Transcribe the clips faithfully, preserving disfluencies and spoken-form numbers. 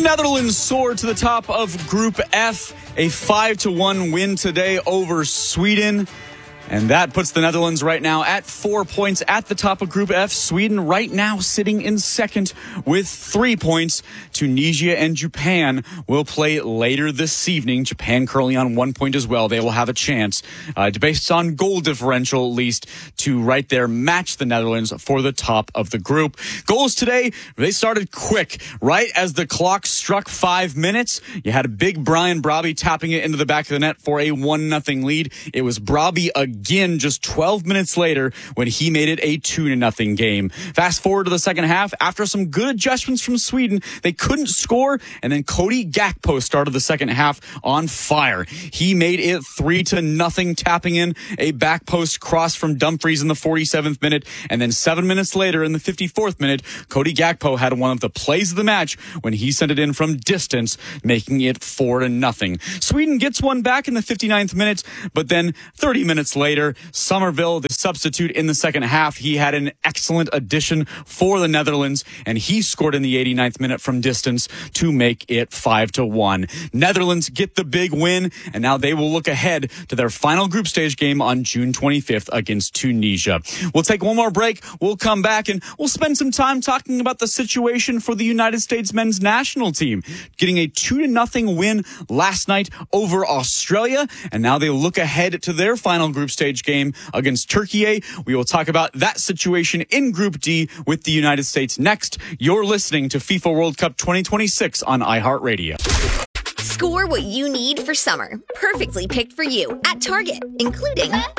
Netherlands soared to the top of Group F, a five to one win today over Sweden. And that puts the Netherlands right now at four points at the top of Group F. Sweden right now sitting in second with three points. Tunisia and Japan will play later this evening. Japan currently on one point as well. They will have a chance, uh, based on goal differential at least, to right there match the Netherlands for the top of the group. Goals today, they started quick. Right as the clock struck five minutes, you had a big Brian Brobby tapping it into the back of the net for a one nothing lead. It was Brobby again. Again, just twelve minutes later when he made it a two to nothing game. Fast forward to the second half. After some good adjustments from Sweden, they couldn't score, and then Cody Gakpo started the second half on fire. He made it three to nothing, tapping in a back post cross from Dumfries in the forty-seventh minute, and then seven minutes later in the fifty-fourth minute, Cody Gakpo had one of the plays of the match when he sent it in from distance, making it four to nothing. Sweden gets one back in the fifty-ninth minute, but then thirty minutes later, Later, Somerville, the substitute in the second half, he had an excellent addition for the Netherlands, and he scored in the eighty-ninth minute from distance to make it five to one. Netherlands get the big win, and now they will look ahead to their final group stage game on June twenty-fifth against Tunisia. We'll take one more break. We'll come back, and we'll spend some time talking about the situation for the United States men's national team, getting a two to nothing win last night over Australia, and now they look ahead to their final group stage game against Turkey. We will talk about that situation in Group D with the United States next. You're listening to FIFA World Cup twenty twenty-six on iHeartRadio. Score what you need for summer. Perfectly picked for you at Target, including Up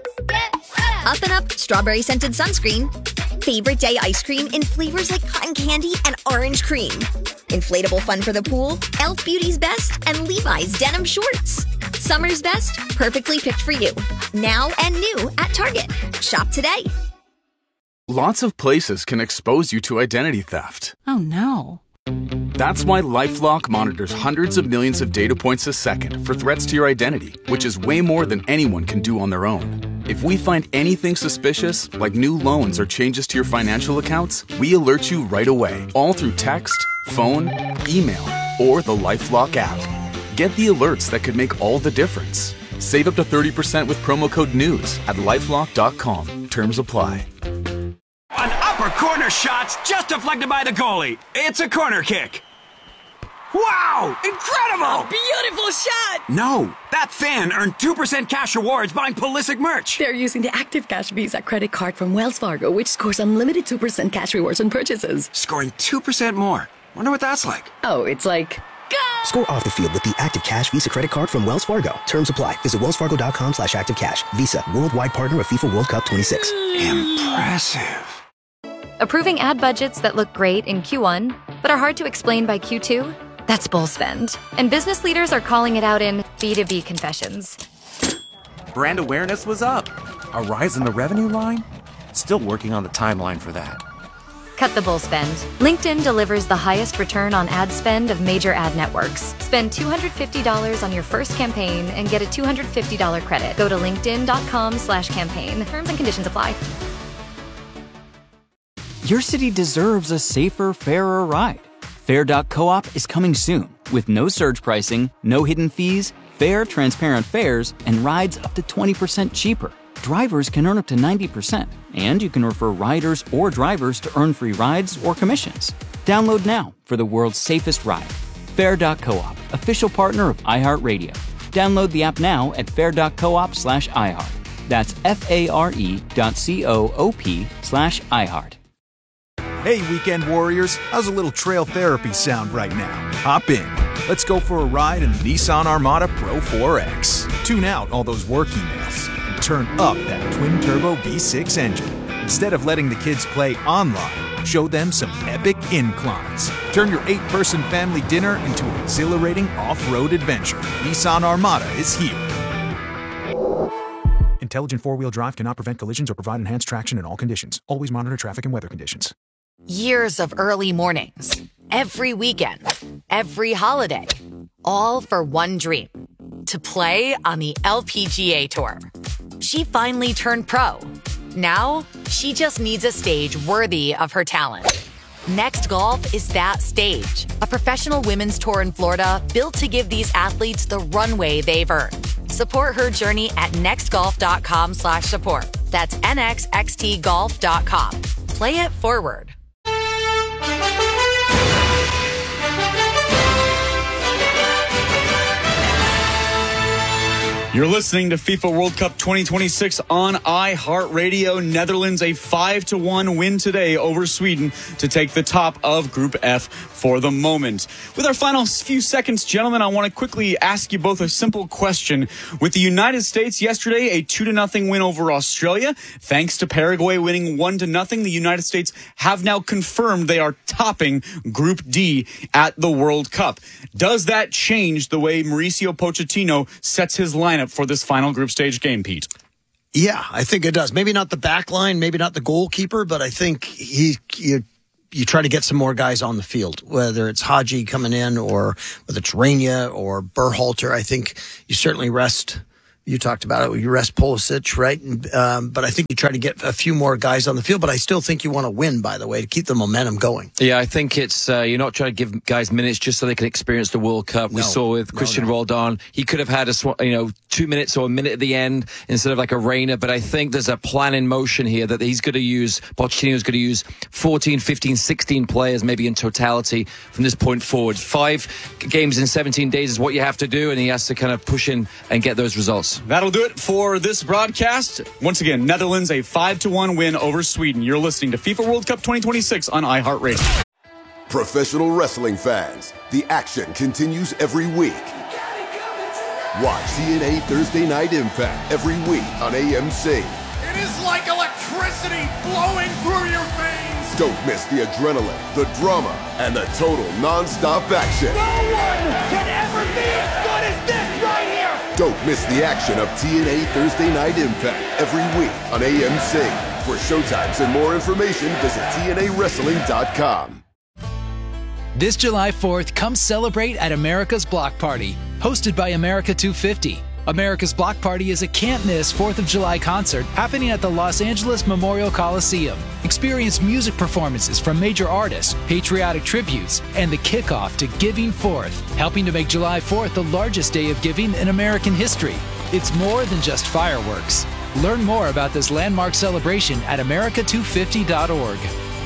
and Up strawberry scented sunscreen, favorite day ice cream in flavors like cotton candy and orange cream, inflatable fun for the pool, Elf Beauty's Best, and Levi's denim shorts. Summer's best, perfectly picked for you. Now and new at Target. Shop today. Lots of places can expose you to identity theft. Oh no. That's why LifeLock monitors hundreds of millions of data points a second for threats to your identity, which is way more than anyone can do on their own. If we find anything suspicious, like new loans or changes to your financial accounts, we alert you right away, all through text, phone, email, or the LifeLock app. Get the alerts that could make all the difference. Save up to thirty percent with promo code NEWS at lifelock dot com. Terms apply. An upper corner shot's just deflected by the goalie. It's a corner kick. Wow! Incredible! A beautiful shot! No, that fan earned two percent cash rewards buying Pulisic merch. They're using the Active Cash Visa credit card from Wells Fargo, which scores unlimited two percent cash rewards on purchases. Scoring two percent more. Wonder what that's like. Oh, it's like... Go! Score off the field with the Active Cash Visa credit card from Wells Fargo. Terms apply. Visit wellsfargo.com slash active cash. Visa, worldwide partner of FIFA World Cup twenty-six. Impressive. Approving ad budgets that look great in Q one, but are hard to explain by Q two? That's bull spend. And business leaders are calling it out in B two B confessions. Brand awareness was up. A rise in the revenue line? Still working on the timeline for that. Cut the bull spend. LinkedIn delivers the highest return on ad spend of major ad networks. Spend two hundred fifty dollars on your first campaign and get a two hundred fifty dollars credit. Go to linkedin.com slash campaign. Terms and conditions apply. Your city deserves a safer, fairer ride. Fair dot coop is coming soon with no surge pricing, no hidden fees, fair, transparent fares, and rides up to twenty percent cheaper. Drivers can earn up to ninety percent, and you can refer riders or drivers to earn free rides or commissions. Download now for the world's safest ride. Fair dot coop, official partner of iHeartRadio. Download the app now at fair dot coop slash iHeart. That's F-A-R-E dot C-O-O-P slash iHeart. Hey, weekend warriors, how's a little trail therapy sound right now? Hop in. Let's go for a ride in the Nissan Armada Pro four X. Tune out all those work emails and turn up that twin-turbo V six engine. Instead of letting the kids play online, show them some epic inclines. Turn your eight-person family dinner into an exhilarating off-road adventure. Nissan Armada is here. Intelligent four-wheel drive cannot prevent collisions or provide enhanced traction in all conditions. Always monitor traffic and weather conditions. Years of early mornings, every weekend, every holiday, all for one dream, to play on the L P G A Tour. She finally turned pro. Now, she just needs a stage worthy of her talent. Next Golf is that stage. A professional women's tour in Florida built to give these athletes the runway they've earned. Support her journey at nextgolf.com slash support. That's N X X T golf dot com. Play it forward. You're listening to FIFA World Cup twenty twenty-six on iHeartRadio. Netherlands a five to one win today over Sweden to take the top of Group F for the moment. With our final few seconds, gentlemen, I want to quickly ask you both a simple question. With the United States yesterday, a two to nothing win over Australia, thanks to Paraguay winning one to nothing, the United States have now confirmed they are topping Group D at the World Cup. Does that change the way Mauricio Pochettino sets his lineup for this final group stage game, Pete? Yeah, I think it does. Maybe not the back line, maybe not the goalkeeper, but I think he you, you try to get some more guys on the field, whether it's Haji coming in or whether it's Reina or Berhalter. I think you certainly rest. You talked about it. You rest Pulisic, right? Um, but I think you try to get a few more guys on the field. But I still think you want to win, by the way, to keep the momentum going. Yeah, I think it's uh, you're not trying to give guys minutes just so they can experience the World Cup. No, we saw with no, Christian no. Roldan, he could have had a sw- you know two minutes or a minute at the end instead of like a Reina. But I think there's a plan in motion here that he's going to use. Pochettino's going to use fourteen, fifteen, sixteen players maybe in totality from this point forward. Five games in seventeen days is what you have to do, and he has to kind of push in and get those results. That'll do it for this broadcast. Once again, Netherlands a five to one win over Sweden. You're listening to FIFA World Cup twenty twenty-six on iHeartRadio. Professional wrestling fans, the action continues every week. Watch T N A Thursday Night Impact every week on A M C. It is like electricity flowing through your veins. Don't miss the adrenaline, the drama, and the total non-stop action. No one can ever be as good as this right here. Don't miss the action of T N A Thursday Night Impact every week on A M C. For showtimes and more information, visit T N A wrestling dot com. This July fourth, come celebrate at America's Block Party, hosted by America two fifty. America's Block Party is a can't-miss fourth of July concert happening at the Los Angeles Memorial Coliseum. Experience music performances from major artists, patriotic tributes, and the kickoff to Giving Fourth, helping to make July fourth the largest day of giving in American history. It's more than just fireworks. Learn more about this landmark celebration at America two fifty dot org.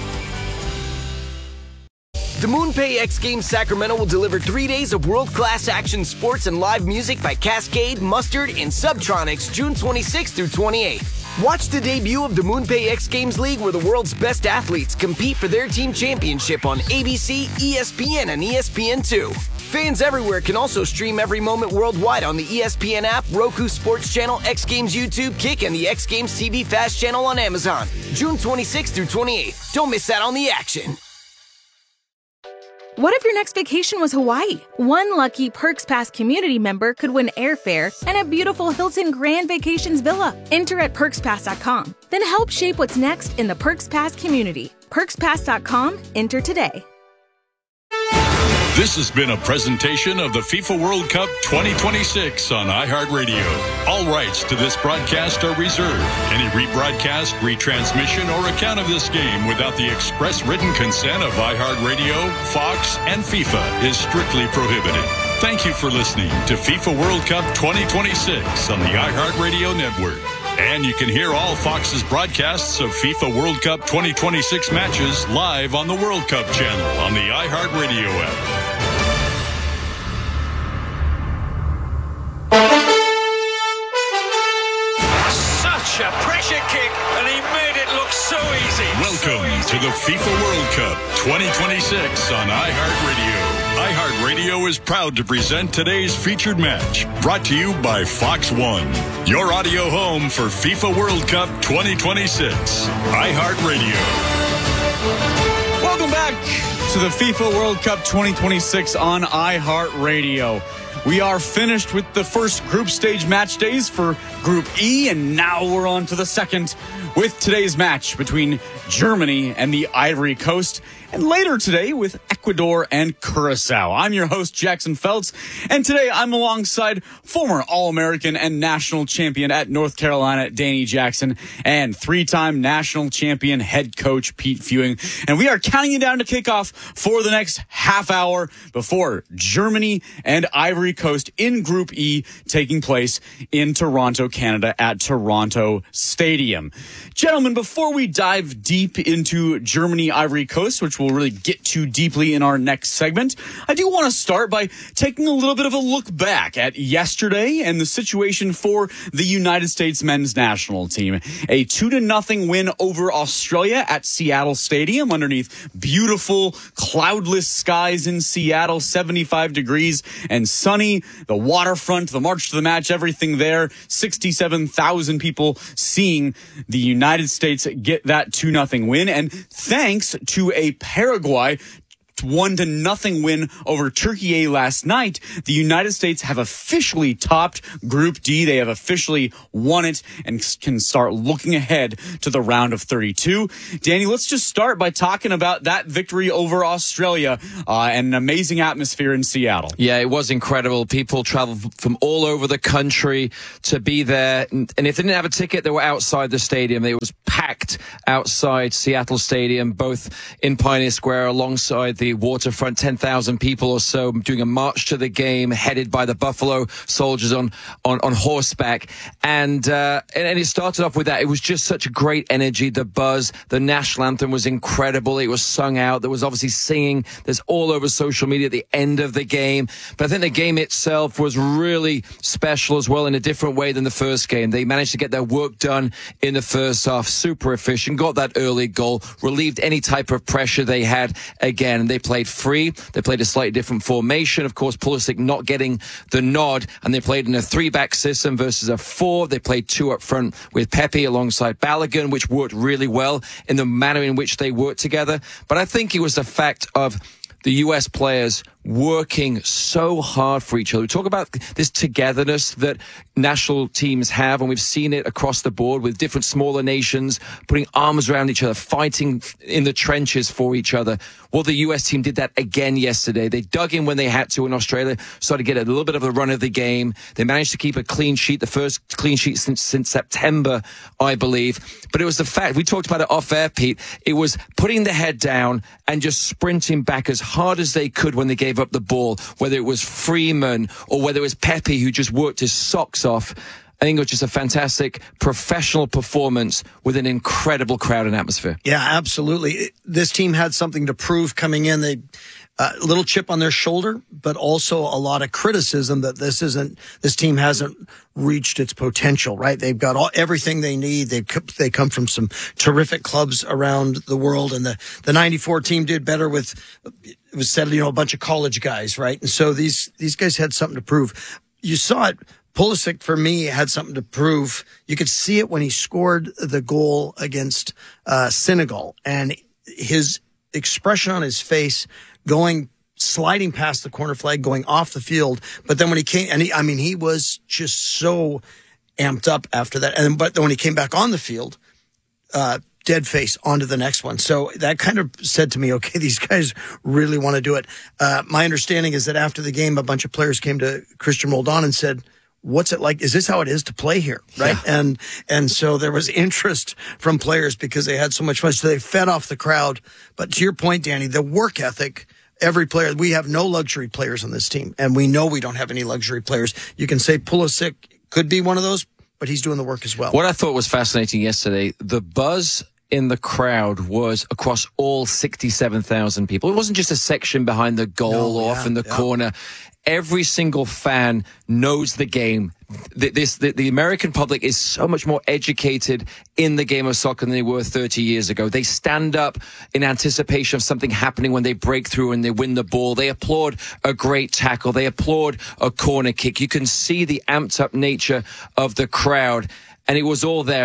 The MoonPay X Games Sacramento will deliver three days of world-class action sports and live music by Cascade, Mustard, and Subtronics June twenty-sixth through twenty-eighth. Watch the debut of the MoonPay X Games League where the world's best athletes compete for their team championship on A B C, E S P N, and E S P N two. Fans everywhere can also stream every moment worldwide on the E S P N app, Roku Sports Channel, X Games YouTube, Kick, and the X Games T V Fast channel on Amazon. June twenty-sixth through twenty-eighth. Don't miss out on the action. What if your next vacation was Hawaii? One lucky Perks Pass community member could win airfare and a beautiful Hilton Grand Vacations villa. Enter at perks pass dot com. Then help shape what's next in the Perks Pass community. perks pass dot com. Enter today. This has been a presentation of the FIFA World Cup twenty twenty-six on iHeartRadio. All rights to this broadcast are reserved. Any rebroadcast, retransmission, or account of this game without the express written consent of iHeartRadio, Fox, and FIFA is strictly prohibited. Thank you for listening to FIFA World Cup twenty twenty-six on the iHeartRadio network. And you can hear all Fox's broadcasts of FIFA World Cup twenty twenty-six matches live on the World Cup channel on the iHeartRadio app. Such a pressure kick, and he made it look so easy. Welcome so easy. to the FIFA World Cup twenty twenty-six on iHeartRadio. iHeartRadio is proud to present today's featured match, brought to you by Fox One, your audio home for FIFA World Cup twenty twenty-six. iHeartRadio. Welcome back to the FIFA World Cup twenty twenty-six on iHeartRadio. We are finished with the first group stage match days for Group E, and now we're on to the second with today's match between Germany and the Ivory Coast, and later today with Ecuador and Curacao. I'm your host, Jackson Feltz, and today I'm alongside former All-American and national champion at North Carolina, Danny Jackson, and three-time national champion head coach Pete Fewing. And we are counting you down to kickoff for the next half hour before Germany and Ivory Coast in Group E taking place in Toronto, Canada at Toronto Stadium. Gentlemen, before we dive deep into Germany, Ivory Coast, which we'll really get to deeply in our next segment, I do want to start by taking a little bit of a look back at yesterday and the situation for the United States men's national team. A two to nothing win over Australia at Seattle Stadium underneath beautiful cloudless skies in Seattle, seventy-five degrees and sunny. The waterfront, the march to the match, everything there. sixty-seven thousand people seeing the United States get that two nothing win. And thanks to a Paraguay one to nothing win over Turkey last night, the United States have officially topped Group D. They have officially won it and can start looking ahead to the round of thirty-two. Danny, let's just start by talking about that victory over Australia uh, and an amazing atmosphere in Seattle. Yeah, it was incredible. People traveled from all over the country to be there. And if they didn't have a ticket, they were outside the stadium. It was packed outside Seattle Stadium, both in Pioneer Square alongside the waterfront. Ten thousand people or so doing a march to the game, headed by the Buffalo Soldiers on on, on horseback. And, uh, and and it started off with that. It was just such a great energy. The buzz, the national anthem was incredible. It was sung out. There was obviously singing. There's all over social media at the end of the game. But I think the game itself was really special as well in a different way than the first game. They managed to get their work done in the first half. Super efficient. Got that early goal. Relieved any type of pressure they had again. They played free. They played a slightly different formation. Of course, Pulisic not getting the nod, and they played in a three-back system versus a four. They played two up front with Pepe alongside Balogun, which worked really well in the manner in which they worked together. But I think it was the fact of the U S players working so hard for each other. We talk about this togetherness that national teams have, and we've seen it across the board with different smaller nations putting arms around each other, fighting in the trenches for each other. Well, the U S team did that again yesterday. They dug in when they had to in Australia, started to get a little bit of the run of the game. They managed to keep a clean sheet, the first clean sheet since, since September, I believe. But it was the fact, we talked about it off air, Pete, it was putting the head down and just sprinting back as hard as they could when they gave up the ball, whether it was Freeman or whether it was Pepe who just worked his socks off. I think it was just a fantastic professional performance with an incredible crowd and atmosphere. Yeah, absolutely. This team had something to prove coming in. They a uh, little chip on their shoulder, but also a lot of criticism that this isn't, this team hasn't reached its potential, right? They've got all, everything they need. They they come from some terrific clubs around the world, and the, the ninety-four team did better with, it was said, you know, a bunch of college guys, right? And so these, these guys had something to prove. You saw it. Pulisic, for me, had something to prove. You could see it when he scored the goal against uh, Senegal, and his expression on his face going, sliding past the corner flag, going off the field. But then when he came, and he, I mean, he was just so amped up after that. And but then when he came back on the field, uh, dead face onto the next one. So that kind of said to me, okay, these guys really want to do it. Uh, my understanding is that after the game, a bunch of players came to Christian Roldan and said, what's it like? Is this how it is to play here? Right. Yeah. And, and so there was interest from players because they had so much fun. So they fed off the crowd. But to your point, Danny, the work ethic, every player, we have no luxury players on this team. And we know we don't have any luxury players. You can say Pulisic could be one of those, but he's doing the work as well. What I thought was fascinating yesterday, the buzz in the crowd was across all sixty-seven thousand people. It wasn't just a section behind the goal no, or yeah, off in the yeah. corner. Every single fan knows the game. This, the, the American public is so much more educated in the game of soccer than they were thirty years ago. They stand up in anticipation of something happening when they break through and they win the ball. They applaud a great tackle. They applaud a corner kick. You can see the amped up nature of the crowd. And it was all there. I mean,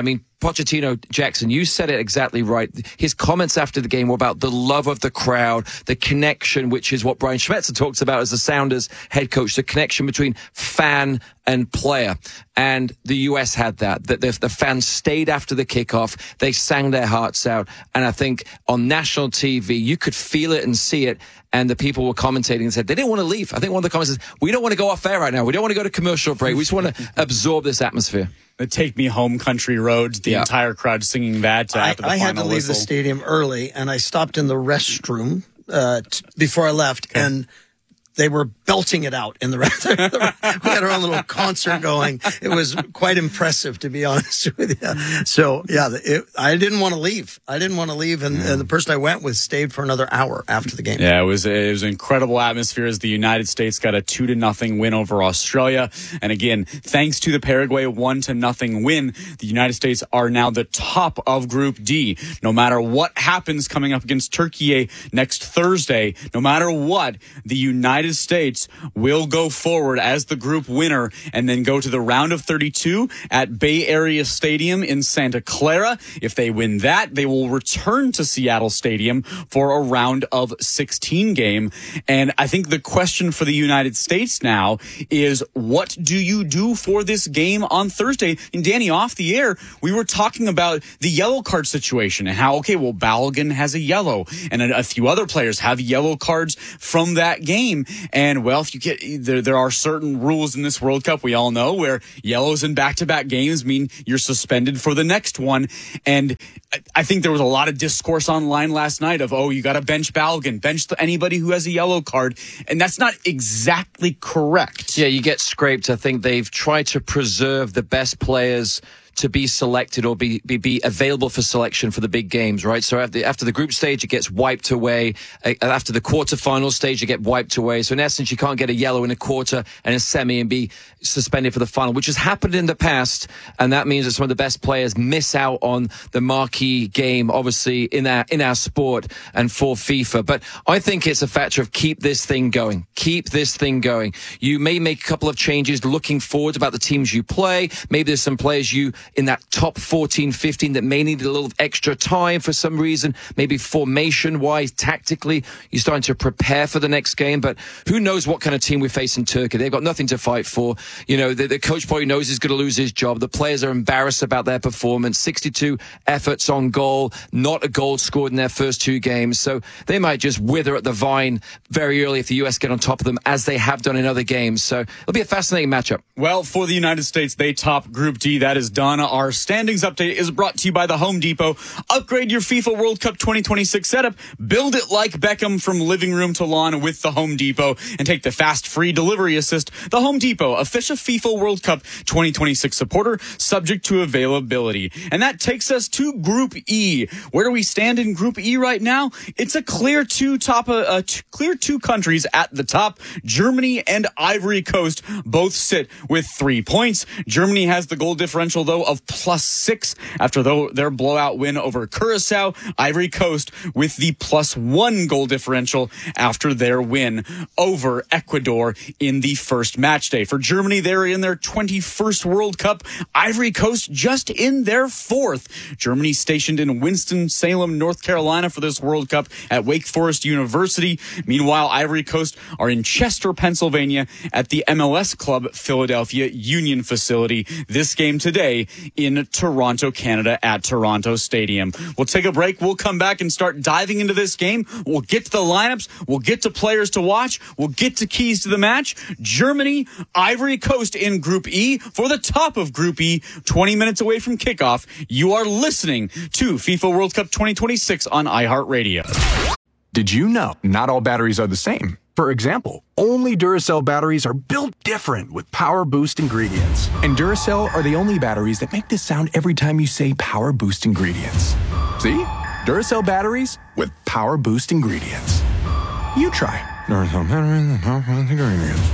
Pochettino, Jackson, you said it exactly right. His comments after the game were about the love of the crowd, the connection, which is what Brian Schmetzer talks about as the Sounders head coach, the connection between fan and player. And the U S had that, that the, the fans stayed after the kickoff. They sang their hearts out. And I think on national T V, you could feel it and see it. And the people were commentating and said they didn't want to leave. I think one of the comments is, we don't want to go off air right now. We don't want to go to commercial break. We just want to absorb this atmosphere. The Take Me Home Country Roads, the yeah. entire crowd singing that uh, I, after the I final had to leave whistle. the stadium early, and I stopped in the restroom uh, t- before I left, okay. and they were belting it out in the restroom. We had our own little concert going. It was quite impressive, to be honest with you. So, yeah, it, I didn't want to leave. I didn't want to leave, and, and the person I went with stayed for another hour after the game. Yeah, it was it was an incredible atmosphere as the United States got a two to nothing win over Australia. And again, thanks to the Paraguay one to nothing win, the United States are now the top of Group D. No matter what happens coming up against Turkey next Thursday, no matter what, the United States will go forward as the group winner and then go to the round of thirty-two at Bay Area Stadium in Santa Clara. If they win that, they will return to Seattle Stadium for a round of sixteen game. And I think the question for the United States now is, what do you do for this game on Thursday? And Danny, off the air, we were talking about the yellow card situation and how, okay, well, Balogun has a yellow and a, a few other players have yellow cards from that game. And, well, if you get there, there are certain rules in this World Cup, we all know, where yellows in back-to-back games mean you're suspended for the next one. And I think there was a lot of discourse online last night of, oh, you got to bench Balogun, bench anybody who has a yellow card. And that's not exactly correct. Yeah, you get scraped. I think they've tried to preserve the best players to be selected or be, be be available for selection for the big games, right? So after, after the group stage, it gets wiped away. After the quarterfinal stage, you get wiped away. So in essence, you can't get a yellow in a quarter and a semi and be suspended for the final, which has happened in the past. And that means that some of the best players miss out on the marquee game, obviously, in our, in our sport and for FIFA. But I think it's a factor of keep this thing going. Keep this thing going. You may make a couple of changes looking forward about the teams you play. Maybe there's some players you in that top fourteen, fifteen that may need a little extra time for some reason, maybe formation-wise, tactically, you're starting to prepare for the next game. But who knows what kind of team we face in Turkey? They've got nothing to fight for. You know, the, the coach probably knows he's going to lose his job. The players are embarrassed about their performance. sixty-two efforts on goal, not a goal scored in their first two games. So they might just wither at the vine very early if the U S get on top of them, as they have done in other games. So it'll be a fascinating matchup. Well, for the United States, they top Group D. That is done. Our standings update is brought to you by the Home Depot. Upgrade your FIFA World Cup twenty twenty-six setup. Build it like Beckham from living room to lawn with the Home Depot. And take the fast, free delivery assist. The Home Depot, official FIFA World Cup twenty twenty-six supporter, subject to availability. And that takes us to Group E. Where do we stand in Group E right now? It's a clear two top, uh, uh, t- clear two countries at the top. Germany and Ivory Coast both sit with three points. Germany has the goal differential, though, of plus six after though their blowout win over Curacao. Ivory Coast with the plus one goal differential after their win over Ecuador in the first match day. For Germany, they're in their twenty-first World Cup. Ivory Coast just in their fourth. Germany stationed in Winston-Salem, North Carolina for this World Cup at Wake Forest University. Meanwhile, Ivory Coast are in Chester, Pennsylvania at the M L S Club Philadelphia Union facility. This game today in Toronto, Canada at Toronto Stadium. We'll take a break. We'll come back and start diving into this game. We'll get to the lineups. We'll get to players to watch. We'll get to keys to the match. Germany, Ivory Coast in Group E for the top of Group E, twenty minutes away from kickoff. You are listening to FIFA World Cup twenty twenty-six on iHeartRadio. Did you know not all batteries are the same? For example, only Duracell batteries are built different with Power Boost ingredients. And Duracell are the only batteries that make this sound every time you say Power Boost ingredients. See? Duracell batteries with Power Boost ingredients. You try. Duracell batteries with Power Boost ingredients.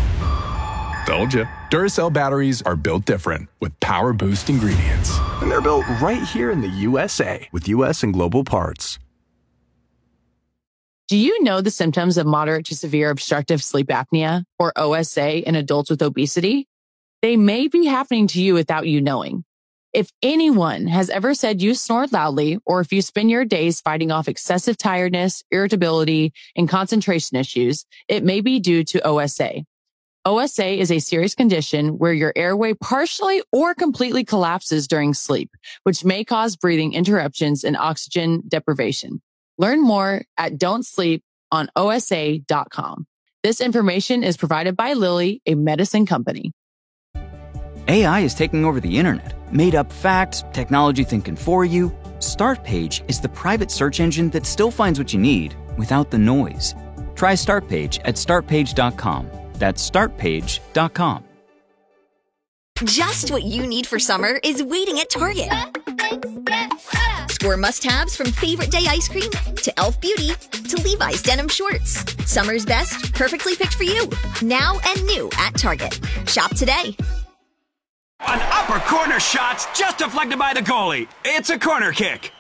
Told you. Duracell batteries are built different with Power Boost ingredients. And they're built right here in the U S A with U S and global parts. Do you know the symptoms of moderate to severe obstructive sleep apnea, or O S A, in adults with obesity? They may be happening to you without you knowing. If anyone has ever said you snored loudly, or if you spend your days fighting off excessive tiredness, irritability, and concentration issues, it may be due to O S A. O S A is a serious condition where your airway partially or completely collapses during sleep, which may cause breathing interruptions and oxygen deprivation. Learn more at don't sleep on O S A dot com. This information is provided by Lilly, a medicine company. A I is taking over the internet. Made up facts, technology thinking for you. Startpage is the private search engine that still finds what you need without the noise. Try Startpage at start page dot com. That's start page dot com. Just what you need for summer is waiting at Target. Score must-haves from favorite day ice cream to e l f Beauty to Levi's denim shorts. Summer's best, perfectly picked for you. Now and new at Target. Shop today. An upper corner shot's just deflected by the goalie. It's a corner kick.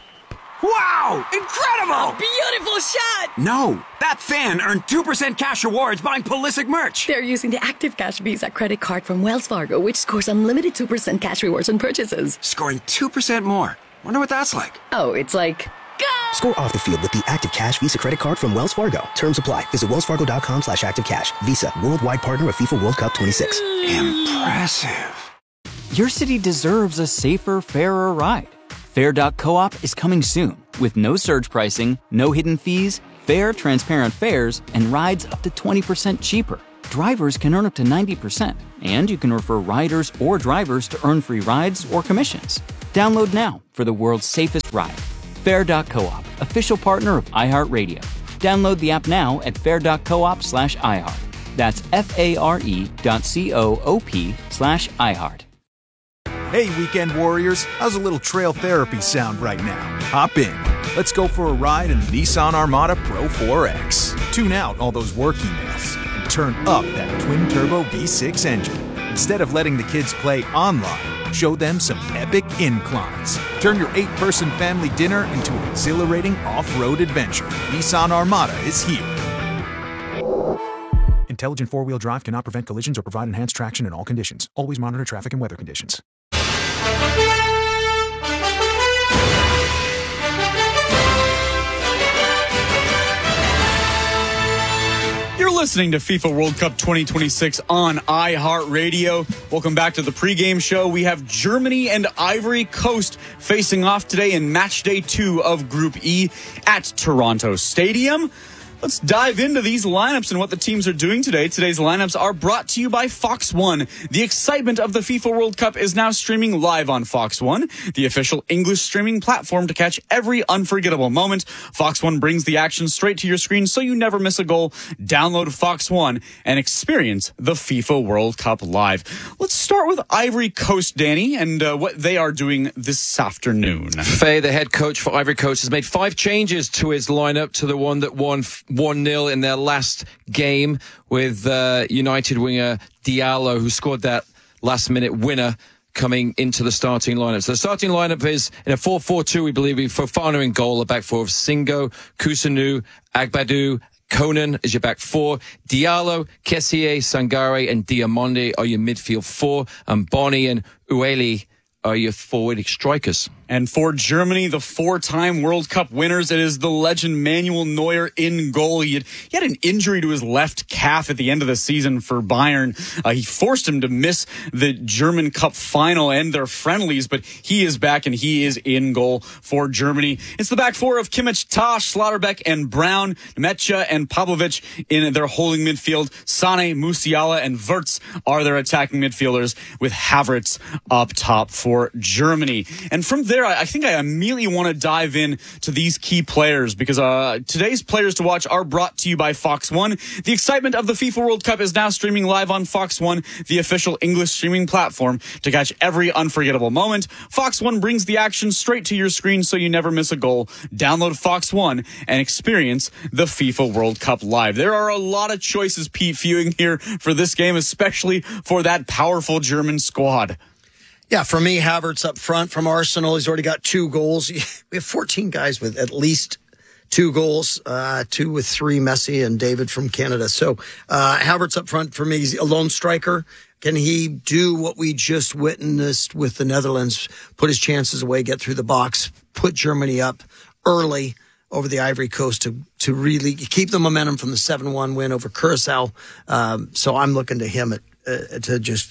Wow! Incredible! A beautiful shot! No, that fan earned two percent cash rewards buying Pulisic merch. They're using the Active Cash Visa credit card from Wells Fargo, which scores unlimited two percent cash rewards on purchases. Scoring two percent more. Wonder what that's like. Oh, it's like... Score off the field with the Active Cash Visa credit card from Wells Fargo. Terms apply. Visit wells fargo dot com slash active cash. Visa, worldwide partner of FIFA World Cup twenty-six. Impressive. Your city deserves a safer, fairer ride. Fair dot coop is coming soon with no surge pricing, no hidden fees, fair, transparent fares, and rides up to twenty percent cheaper. Drivers can earn up to ninety percent, and you can refer riders or drivers to earn free rides or commissions. Download now for the world's safest ride. Fair dot coop, official partner of iHeartRadio. Download the app now at fair dot coop slash iHeart. That's F-A-R-E dot C-O-O-P slash iHeart. Hey, weekend warriors, how's a little trail therapy sound right now? Hop in. Let's go for a ride in the Nissan Armada Pro four X. Tune out all those work emails and turn up that twin-turbo V six engine. Instead of letting the kids play online, show them some epic inclines. Turn your eight-person family dinner into an exhilarating off-road adventure. Nissan Armada is here. Intelligent four-wheel drive cannot prevent collisions or provide enhanced traction in all conditions. Always monitor traffic and weather conditions. You're listening to FIFA World Cup twenty twenty-six on iHeartRadio. Welcome back to the pregame show. We have Germany and Ivory Coast facing off today in match day two of Group E at Toronto Stadium. Let's dive into these lineups and what the teams are doing today. Today's lineups are brought to you by Fox One. The excitement of the FIFA World Cup is now streaming live on Fox One, the official English streaming platform to catch every unforgettable moment. Fox One brings the action straight to your screen so you never miss a goal. Download Fox One and experience the FIFA World Cup live. Let's start with Ivory Coast, Danny, and uh, what they are doing this afternoon. Faye, the head coach for Ivory Coast, has made five changes to his lineup to the one that won one nil in their last game with uh, United winger Diallo, who scored that last-minute winner coming into the starting lineup. So the starting lineup is in a four four two, we believe, with Fofana in goal, a back four of Singo, Kusunu, Agbadou, Conan is your back four. Diallo, Kessié, Sangare, and Diamonde are your midfield four. And Bonny and Ueli are your forward strikers. And for Germany, the four-time World Cup winners, it is the legend Manuel Neuer in goal. He had, he had an injury to his left calf at the end of the season for Bayern. Uh, he forced him to miss the German Cup final and their friendlies, but he is back and he is in goal for Germany. It's the back four of Kimmich, Tosh, Schlotterbeck, and Brown, Metja, and Pavlovic in their holding midfield. Sane, Musiala, and Wirtz are their attacking midfielders, with Havertz up top for Germany. And from there, I think I immediately want to dive in to these key players because uh, today's players to watch are brought to you by Fox One. The excitement of the FIFA World Cup is now streaming live on Fox One, the official English streaming platform to catch every unforgettable moment. Fox One brings the action straight to your screen so you never miss a goal. Download Fox One and experience the FIFA World Cup live. There are a lot of choices, Pete, viewing here for this game, especially for that powerful German squad. Yeah, for me, Havertz up front from Arsenal. He's already got two goals. We have fourteen guys with at least two goals, uh, two with three, Messi and David from Canada. So uh, Havertz up front for me. He's a lone striker. Can he do what we just witnessed with the Netherlands, put his chances away, get through the box, put Germany up early over the Ivory Coast to, to really keep the momentum from the seven one win over Curacao. Um, so I'm looking to him at, uh, to just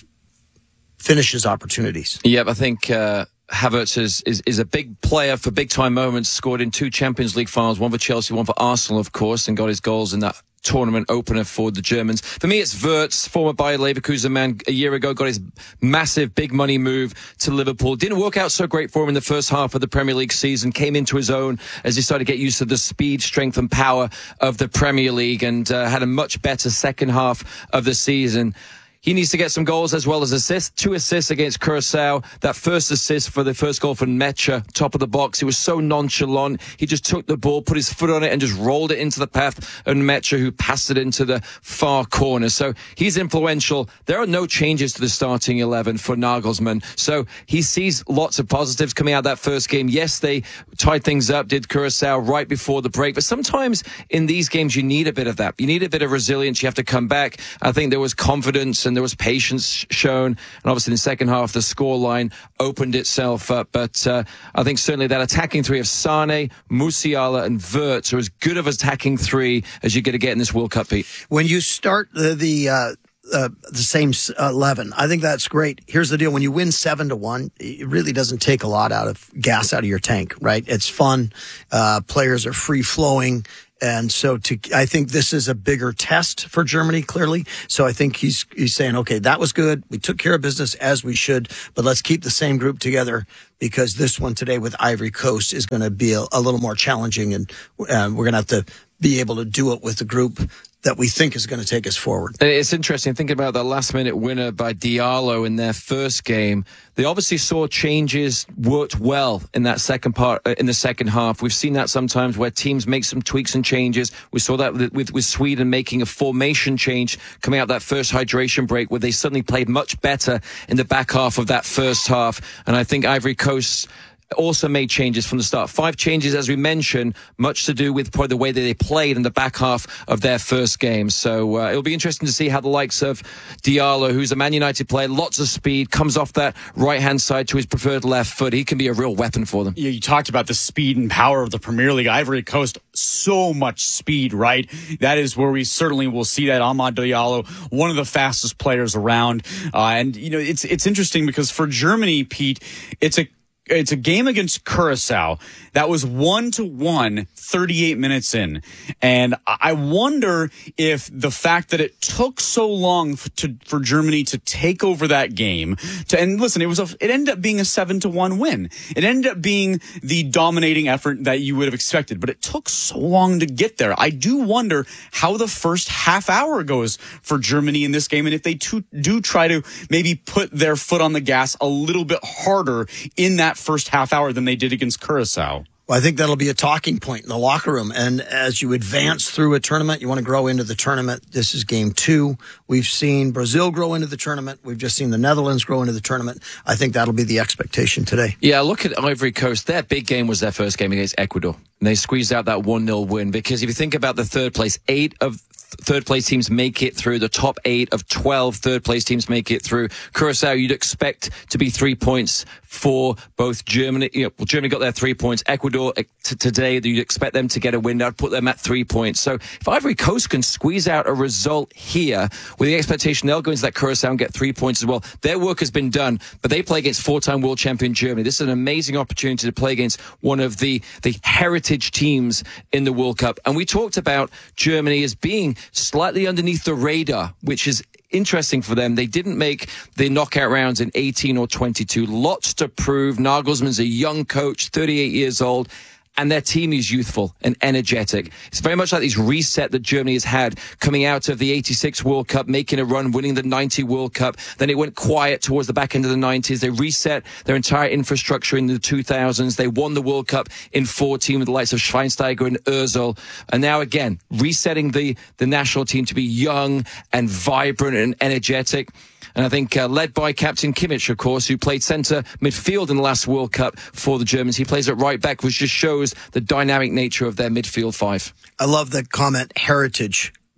finish his opportunities. Yep, I think uh, Havertz is, is, is a big player for big-time moments, scored in two Champions League finals, one for Chelsea, one for Arsenal, of course, and got his goals in that tournament opener for the Germans. For me, it's Wirtz, former Bayer Leverkusen man, a year ago, got his massive big money move to Liverpool. Didn't work out so great for him in the first half of the Premier League season, came into his own as he started to get used to the speed, strength and power of the Premier League, and uh, had a much better second half of the season. He needs to get some goals as well as assists. Two assists against Curacao. That first assist for the first goal for Mecha, top of the box. He was so nonchalant. He just took the ball, put his foot on it, and just rolled it into the path of Mecha, who passed it into the far corner. So he's influential. There are no changes to the starting eleven for Nagelsmann. So he sees lots of positives coming out of that first game. Yes, they tied things up, did Curacao right before the break. But sometimes in these games, you need a bit of that. You need a bit of resilience. You have to come back. I think there was confidence and there was patience shown, and obviously in the second half the scoreline opened itself up, but uh, I think certainly that attacking three of Sane, Musiala and Wirtz are as good of attacking three as you're going to get in this World Cup, Pete. When you start the the, uh, uh, the same eleven, I think that's great. Here's the deal: when you win seven to one, it really doesn't take a lot out of gas out of your tank, right? It's fun. Uh, players are free flowing. And so to, I think this is a bigger test for Germany, clearly. So I think he's he's saying, okay, that was good. We took care of business as we should, but let's keep the same group together because this one today with Ivory Coast is going to be a, a little more challenging, and uh, we're going to have to be able to do it with the group that we think is going to take us forward. It's interesting thinking about the last-minute winner by Diallo in their first game. They obviously saw changes worked well in that second part, in the second half. We've seen that sometimes where teams make some tweaks and changes. We saw that with, with, with Sweden making a formation change coming out that first hydration break, where they suddenly played much better in the back half of that first half. And I think Ivory Coast also made changes from the start. Five changes, as we mentioned, much to do with probably the way that they played in the back half of their first game. So uh, it'll be interesting to see how the likes of Diallo, who's a Man United player, lots of speed, comes off that right-hand side to his preferred left foot. He can be a real weapon for them. Yeah, you talked about the speed and power of the Premier League. Ivory Coast, so much speed, right? That is where we certainly will see that. Amad Diallo, one of the fastest players around. Uh, and, you know, it's it's interesting because for Germany, Pete, it's a It's a game against Curacao that was one to one, thirty-eight minutes in. And I wonder if the fact that it took so long for, to, for Germany to take over that game, to, and listen, it was a, it ended up being a seven to one win. It ended up being the dominating effort that you would have expected, but it took so long to get there. I do wonder how the first half hour goes for Germany in this game, and if they too, do try to maybe put their foot on the gas a little bit harder in that first half hour than they did against Curacao. Well, I think that'll be a talking point in the locker room. And as you advance through a tournament, you want to grow into the tournament. This is game two. We've seen Brazil grow into the tournament. We've just seen the Netherlands grow into the tournament. I think that'll be the expectation today. Yeah, look at Ivory Coast. Their big game was their first game against Ecuador. And they squeezed out that one nil win, because if you think about the third place, eight of third place teams make it through. The top eight of twelve third place teams make it through. Curacao, you'd expect to be three points for both Germany. You know, well, Germany got their three points. Ecuador t- today, you'd expect them to get a win. I'd put them at three points. So if Ivory Coast can squeeze out a result here, with the expectation they'll go into that Curacao and get three points as well, their work has been done. But they play against four-time world champion Germany. This is an amazing opportunity to play against one of the, the heritage teams in the World Cup. And we talked about Germany as being slightly underneath the radar, which is interesting for them. They didn't make the knockout rounds in eighteen or twenty-two. Lots to prove. Nagelsmann's a young coach, thirty-eight years old, and their team is youthful and energetic. It's very much like this reset that Germany has had coming out of the eighty-six World Cup, making a run, winning the ninety World Cup. Then it went quiet towards the back end of the nineties. They reset their entire infrastructure in the two thousands. They won the World Cup in fourteen with the likes of Schweinsteiger and Ozil. And now again, resetting the, the national team to be young and vibrant and energetic. And I think uh, led by Captain Kimmich, of course, who played centre midfield in the last World Cup for the Germans. He plays at right back, which just shows the dynamic nature of their midfield five. I love the comment, heritage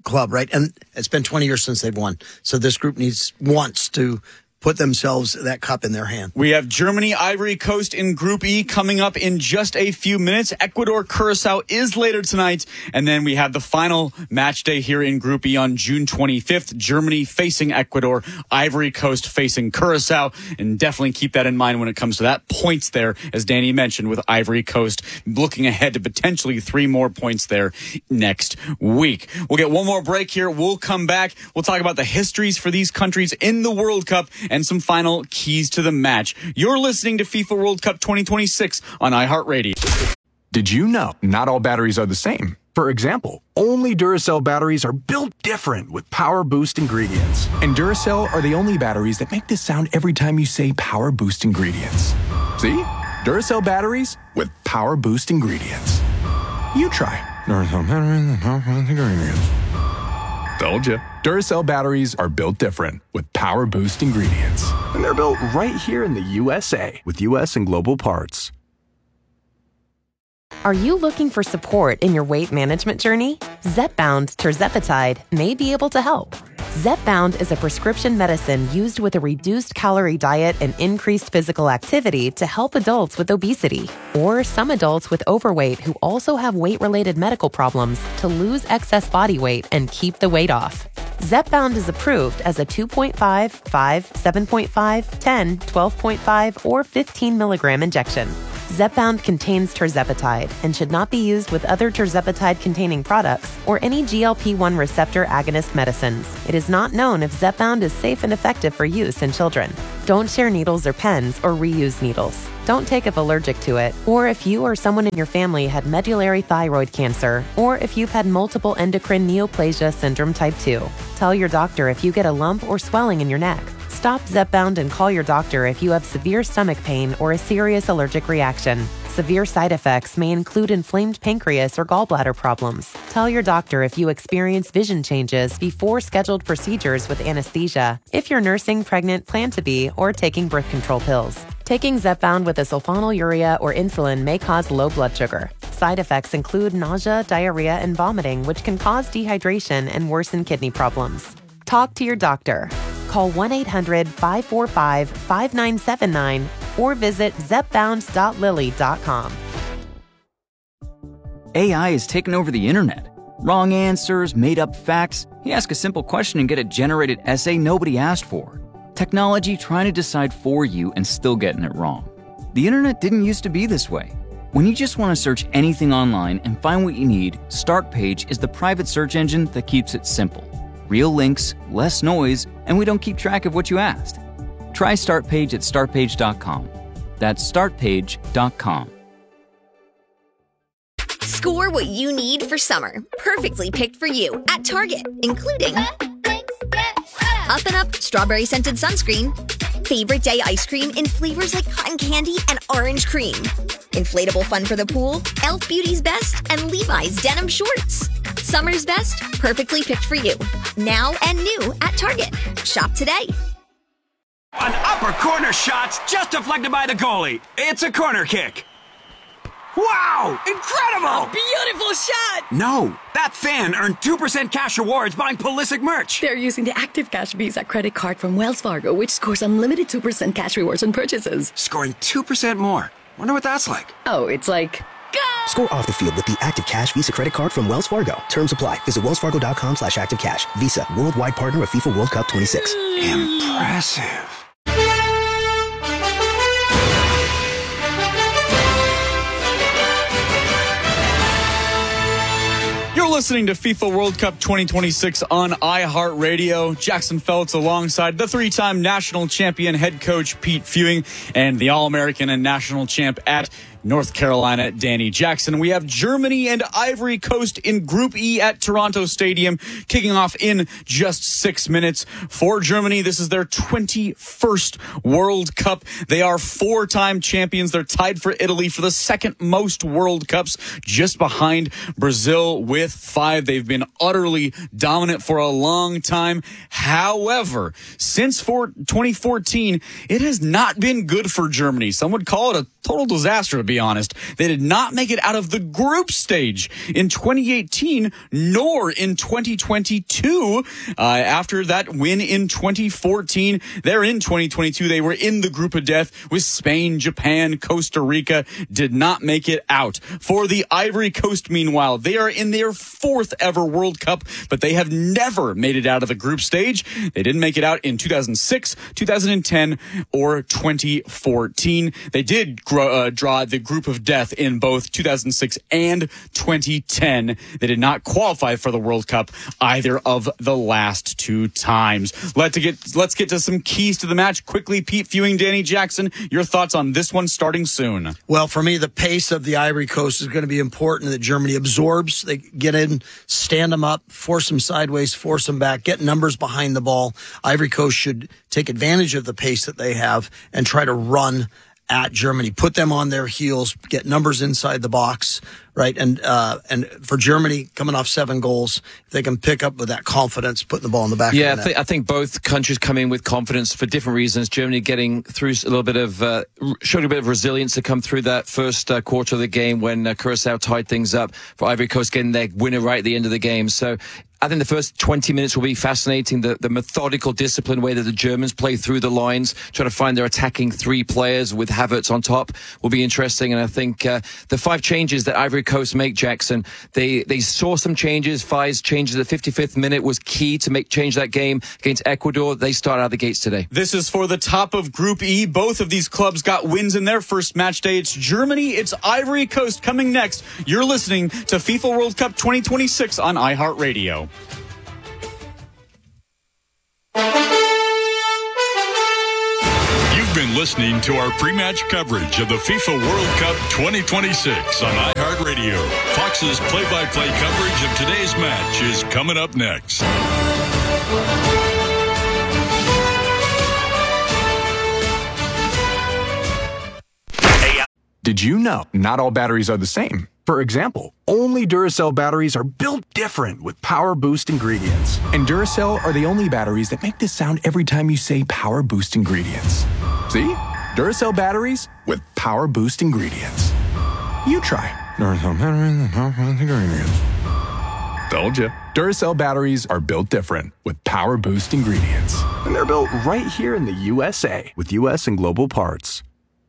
club, right? And it's been twenty years since they've won. So this group needs, wants to put themselves that cup in their hand. We have Germany, Ivory Coast in Group E coming up in just a few minutes. Ecuador, Curacao is later tonight. And then we have the final match day here in Group E on June twenty-fifth. Germany facing Ecuador, Ivory Coast facing Curacao. And definitely keep that in mind when it comes to that. Points there, as Danny mentioned, with Ivory Coast looking ahead to potentially three more points there next week. We'll get one more break here. We'll come back. We'll talk about the histories for these countries in the World Cup and some final keys to the match. You're listening to FIFA World Cup twenty twenty-six on iHeartRadio. Did you know not all batteries are the same? For example, only Duracell batteries are built different with Power Boost ingredients. And Duracell are the only batteries that make this sound every time you say Power Boost ingredients. See? Duracell batteries with Power Boost ingredients. You try. Duracell batteries with Power Boost ingredients. Told you. Duracell batteries are built different with Power Boost ingredients. And they're built right here in the U S A with U S and global parts. Are you looking for support in your weight management journey? Zepbound tirzepatide may be able to help. Zepbound is a prescription medicine used with a reduced calorie diet and increased physical activity to help adults with obesity or some adults with overweight who also have weight-related medical problems to lose excess body weight and keep the weight off. Zepbound is approved as a two point five, five, seven point five, ten, twelve point five, or fifteen milligram injection. Zepbound contains tirzepatide and should not be used with other tirzepatide-containing products or any G L P one receptor agonist medicines. It is not known if Zepbound is safe and effective for use in children. Don't share needles or pens or reuse needles. Don't take if allergic to it, or if you or someone in your family had medullary thyroid cancer, or if you've had multiple endocrine neoplasia syndrome type two. Tell your doctor if you get a lump or swelling in your neck. Stop Zepbound and call your doctor if you have severe stomach pain or a serious allergic reaction. Severe side effects may include inflamed pancreas or gallbladder problems. Tell your doctor if you experience vision changes before scheduled procedures with anesthesia, if you're nursing, pregnant, plan to be, or taking birth control pills. Taking Zepbound with a sulfonylurea or insulin may cause low blood sugar. Side effects include nausea, diarrhea, and vomiting, which can cause dehydration and worsen kidney problems. Talk to your doctor. Call one eight hundred, five four five, five nine seven nine or visit zepbound dot lilly dot com. A I has taken over the internet. Wrong answers, made-up facts. You ask a simple question and get a generated essay nobody asked for. Technology trying to decide for you and still getting it wrong. The internet didn't used to be this way. When you just want to search anything online and find what you need, Startpage is the private search engine that keeps it simple. Real links, less noise, and we don't keep track of what you asked. Try Startpage at start page dot com. That's start page dot com. Score what you need for summer. Perfectly picked for you at Target, including Up and Up strawberry scented sunscreen, favorite day ice cream in flavors like cotton candy and orange cream, inflatable fun for the pool, e l f Beauty's Best, and Levi's denim shorts. Summer's best, perfectly picked for you. Now and new at Target. Shop today. An upper corner shot just deflected by the goalie. It's a corner kick. Wow! Incredible! A beautiful shot! No, that fan earned two percent cash rewards buying Pulisic merch. They're using the Active Cash Visa credit card from Wells Fargo, which scores unlimited two percent cash rewards on purchases. Scoring two percent more. Wonder what that's like. Oh, it's like... Score off the field with the Active Cash Visa credit card from Wells Fargo. Terms apply. Visit wellsfargo.com slash active cash. Visa, worldwide partner of FIFA World Cup twenty-six. Impressive. You're listening to FIFA World Cup twenty twenty-six on iHeartRadio. Jackson Feltz alongside the three-time national champion head coach Pete Fewing and the All-American and national champ at North Carolina, Danny Jackson. We have Germany and Ivory Coast in Group E at Toronto Stadium, kicking off in just six minutes. For Germany, this is their twenty-first World Cup. They are four-time champions. They're tied for Italy for the second most World Cups, just behind Brazil with five. They've been utterly dominant for a long time. However, since twenty fourteen, it has not been good for Germany. Some would call it a total disaster, to be honest. They did not make it out of the group stage in twenty eighteen, nor in twenty twenty-two. Uh, after that win in twenty fourteen, they're in twenty twenty-two. They were in the group of death with Spain, Japan, Costa Rica. Did not make it out. For the Ivory Coast, meanwhile, they are in their fourth ever World Cup, but they have never made it out of the group stage. They didn't make it out in two thousand six, two thousand ten, or twenty fourteen. They did grow, uh, draw the group of death in both two thousand six and twenty ten. They did not qualify for the World Cup either of the last two times. Let's get, let's get to some keys to the match quickly. Pete Fewing, Danny Jackson, your thoughts on this one starting soon? Well, for me, the pace of the Ivory Coast is going to be important that Germany absorbs. They get in, stand them up, force them sideways, force them back, get numbers behind the ball. Ivory Coast should take advantage of the pace that they have and try to run at Germany, put them on their heels, get numbers inside the box, right? And uh, and for Germany, coming off seven goals, if they can pick up with that confidence, putting the ball in the back yeah, of the net. I, th- I think both countries come in with confidence for different reasons. Germany getting through a little bit of, uh, showing a bit of resilience to come through that first uh, quarter of the game when uh, Curacao tied things up. For Ivory Coast getting their winner right at the end of the game. So I think the first twenty minutes will be fascinating. The, the methodical, disciplined way that the Germans play through the lines, try to find their attacking three players with Havertz on top will be interesting. And I think uh, the five changes that Ivory Coast make, Jackson, they, they saw some changes. Five changes at the fifty-fifth minute was key to make change that game against Ecuador. They start out of the gates today. This is for the top of Group E. Both of these clubs got wins in their first match day. It's Germany, it's Ivory Coast coming next. You're listening to FIFA World Cup twenty twenty-six on iHeartRadio. You've been listening to our pre-match coverage of the FIFA World Cup twenty twenty-six on iHeartRadio. Fox's play-by-play coverage of today's match is coming up next. Did you know not all batteries are the same? For example, only Duracell batteries are built different with Power Boost ingredients. And Duracell are the only batteries that make this sound every time you say Power Boost ingredients. See? Duracell batteries with Power Boost ingredients. You try. Duracell batteries with Power Boost ingredients. Told you. Duracell batteries are built different with Power Boost ingredients. And they're built right here in the U S A with U S and global parts.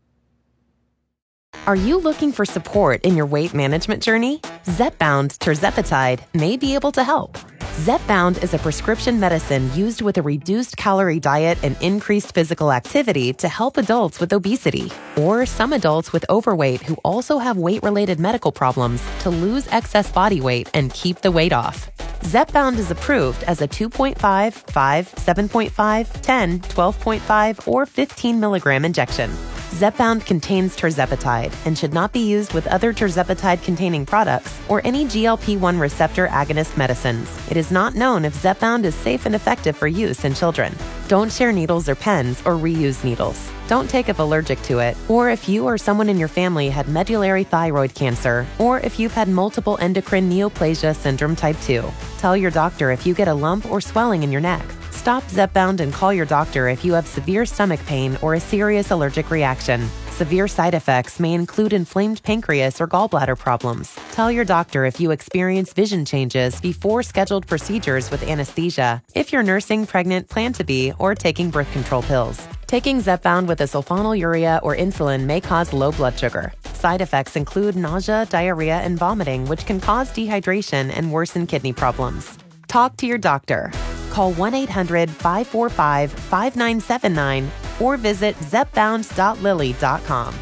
Are you looking for support in your weight management journey? Zepbound tirzepatide may be able to help. Zepbound is a prescription medicine used with a reduced calorie diet and increased physical activity to help adults with obesity or some adults with overweight who also have weight-related medical problems to lose excess body weight and keep the weight off. Zepbound is approved as a two point five, five, seven point five, ten, twelve point five, or fifteen milligram injection. Zepbound contains tirzepatide and should not be used with other tirzepatide-containing products or any G L P one receptor agonist medicines. It is not known if Zepbound is safe and effective for use in children. Don't share needles or pens or reuse needles. Don't take if allergic to it, or if you or someone in your family had medullary thyroid cancer, or if you've had multiple endocrine neoplasia syndrome type two. Tell your doctor if you get a lump or swelling in your neck. Stop Zepbound and call your doctor if you have severe stomach pain or a serious allergic reaction. Severe side effects may include inflamed pancreas or gallbladder problems. Tell your doctor if you experience vision changes before scheduled procedures with anesthesia, if you're nursing, pregnant, plan to be, or taking birth control pills. Taking Zepbound with a sulfonylurea or insulin may cause low blood sugar. Side effects include nausea, diarrhea, and vomiting, which can cause dehydration and worsen kidney problems. Talk to your doctor. Call one eight hundred, five four five, five nine seven nine or visit zepbound dot lilly dot com.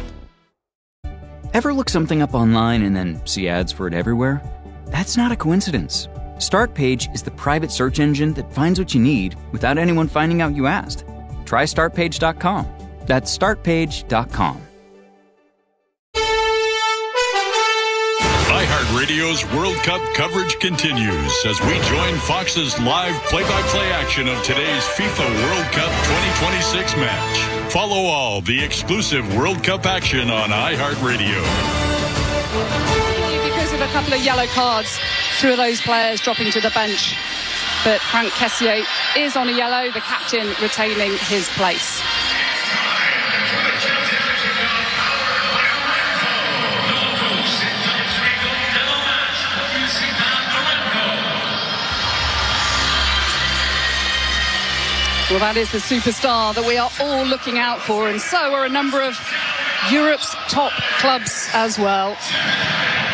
Ever look something up online and then see ads for it everywhere? That's not a coincidence. StartPage is the private search engine that finds what you need without anyone finding out you asked. Try start page dot com. That's start page dot com. iHeartRadio's World Cup coverage continues as we join Fox's live play-by-play action of today's FIFA World Cup twenty twenty-six match. Follow all the exclusive World Cup action on iHeartRadio. Because of a couple of yellow cards, two of those players dropping to the bench. But Franck Kessié is on a yellow, the captain retaining his place. Well, that is the superstar that we are all looking out for, and so are a number of Europe's top clubs as well.